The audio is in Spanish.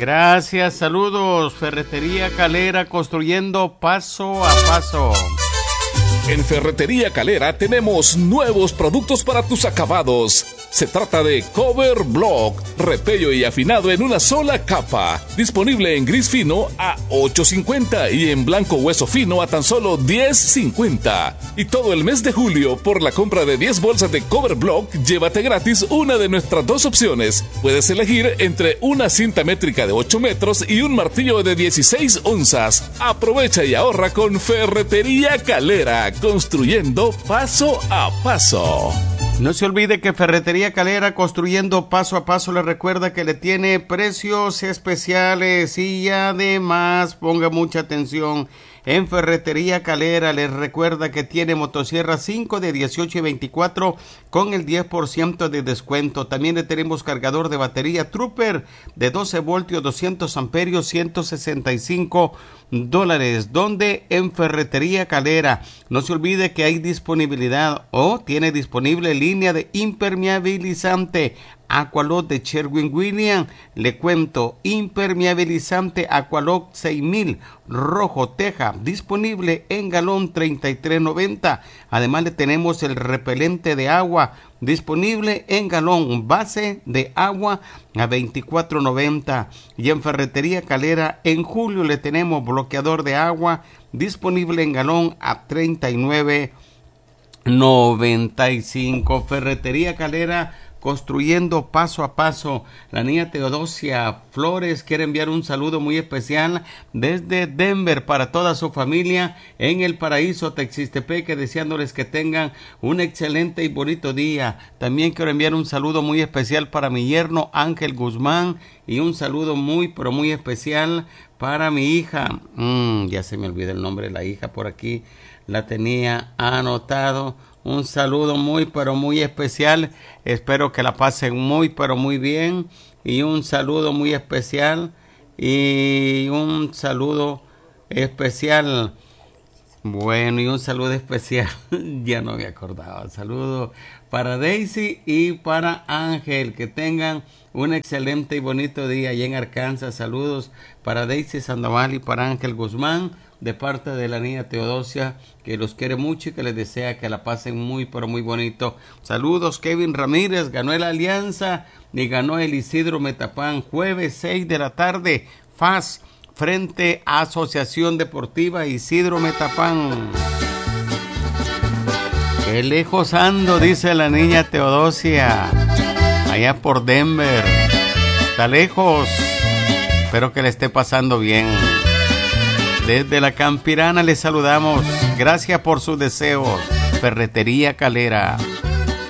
Gracias, saludos. Ferretería Calera, construyendo paso a paso. En Ferretería Calera tenemos nuevos productos para tus acabados. Se trata de Cover Block, repello y afinado en una sola capa. Disponible en gris fino a $8.50 y en blanco hueso fino a tan solo $10.50. Y todo el mes de julio, por la compra de 10 bolsas de Cover Block, llévate gratis una de nuestras dos opciones. Puedes elegir entre una cinta métrica de 8 metros y un martillo de 16 onzas. Aprovecha y ahorra con Ferretería Calera, construyendo paso a paso. No se olvide que Ferretería Calera, construyendo paso a paso, le recuerda que le tiene precios especiales y además ponga mucha atención. En Ferretería Calera les recuerda que tiene motosierra 5 de 18 y 24 con el 10% de descuento. También le tenemos cargador de batería Trooper de 12 voltios, 200 amperios, $165. Donde en Ferretería Calera. No se olvide que hay disponibilidad o tiene disponible línea de impermeabilizante Aqualock de Sherwin-Williams. Le cuento, impermeabilizante Aqualock 6000 rojo teja, disponible en galón $33.90. Además le tenemos el repelente de agua disponible en galón base de agua a $24.90. Y en Ferretería Calera en julio le tenemos bloqueador de agua disponible en galón a $39.95. Ferretería Calera, construyendo paso a paso. La niña Teodosia Flores quiere enviar un saludo muy especial desde Denver para toda su familia en el Paraíso Texistepeque, deseándoles que tengan un excelente y bonito día. También quiero enviar un saludo muy especial para mi yerno Ángel Guzmán y un saludo muy pero muy especial para mi hija. Ya se me olvidó el nombre de la hija, por aquí la tenía anotado. Un saludo muy pero muy especial, espero que la pasen muy pero muy bien, y un saludo muy especial y un saludo especial, bueno, y un saludo especial, ya no me acordaba, saludo para Daisy y para Ángel, que tengan un excelente y bonito día allá en Arkansas. Saludos para Daisy Sandoval y para Ángel Guzmán, de parte de la niña Teodosia, que los quiere mucho y que les desea que la pasen muy pero muy bonito. Saludos. Kevin Ramírez ganó el Alianza y ganó el Isidro Metapán, jueves 6 de la tarde, FAS frente a Asociación Deportiva Isidro Metapán. Qué lejos ando, dice la niña Teodosia, allá por Denver. Está lejos, espero que le esté pasando bien. Desde la Campirana les saludamos. Gracias por sus deseos. Ferretería Calera.